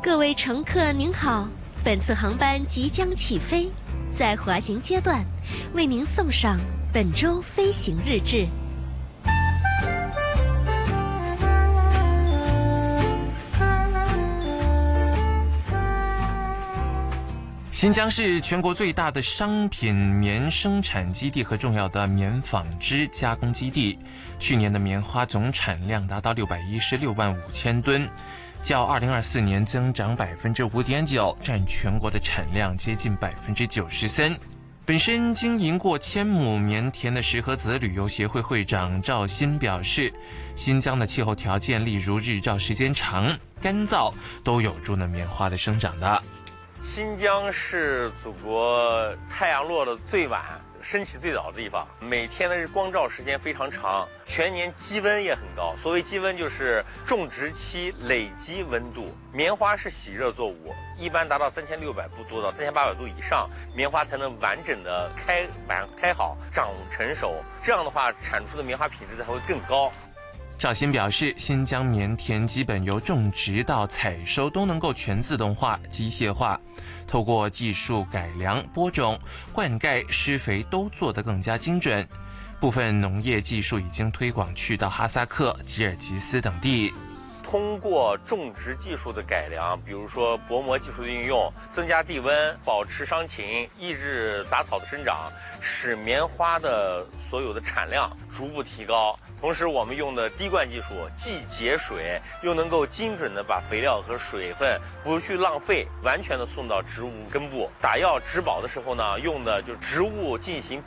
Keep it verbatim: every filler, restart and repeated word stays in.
各位乘客您好，本次航班即将起飞，在滑行阶段，为您送上本周飞行日志。 新疆是全国最大的商品棉生产基地和重要的棉纺织加工基地。去年的棉花总产量达到六百一十六万五千吨，较二零二四年增长百分之五点九，占全国的产量接近百分之九十三。本身经营过千亩棉田的石河子旅游协会会长赵鑫表示，新疆的气候条件，例如日照时间长、干燥，都有助呢棉花的生长的。 新疆是祖国太阳落得最晚、升起最早的地方，每天的光照时间非常长，全年基温也很高。所谓基温，就是种植期累积温度。棉花是喜热作物，一般达到三千六百度多到三千八百度以上，棉花才能完整的开完开好、长成熟。这样的话，产出的棉花品质才会更高。 赵鑫表示，新疆棉田基本由种植到采收都能够全自动化、机械化，透过技术改良，播种、灌溉、施肥都做得更加精准。部分农业技术已经推广去到哈萨克、吉尔吉斯等地。 通过种植技术的改良，比如说薄膜技术的运用，增加地温，保持伤晴，抑制杂草的生长，使棉花的所有的产量逐步提高。同时，我们用的滴灌技术，既节水，又能够精准的把肥料和水分不去浪费，完全的送到植物根部。打药植保的时候呢，用的就植物进行